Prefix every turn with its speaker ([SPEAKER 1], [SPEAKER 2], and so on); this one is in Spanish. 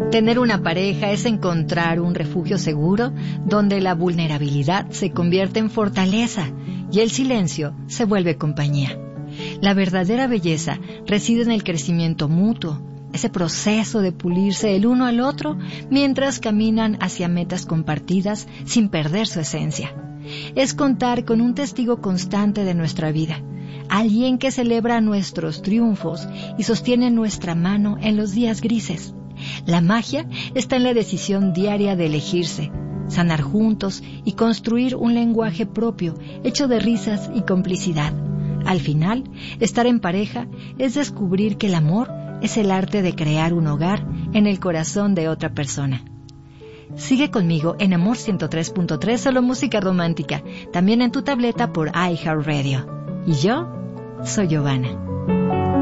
[SPEAKER 1] Tener una pareja es encontrar un refugio seguro donde la vulnerabilidad se convierte en fortaleza y el silencio se vuelve compañía. La verdadera belleza reside en el crecimiento mutuo, ese proceso de pulirse el uno al otro mientras caminan hacia metas compartidas sin perder su esencia. Es contar con un testigo constante de nuestra vida, alguien que celebra nuestros triunfos y sostiene nuestra mano en los días grises. La magia está en la decisión diaria de elegirse, sanar juntos y construir un lenguaje propio, hecho de risas y complicidad. Al final, estar en pareja es descubrir que el amor es el arte de crear un hogar en el corazón de otra persona. Sigue conmigo en Amor 103.3, solo música romántica, también en tu tableta por iHeartRadio. Y yo soy Giovanna.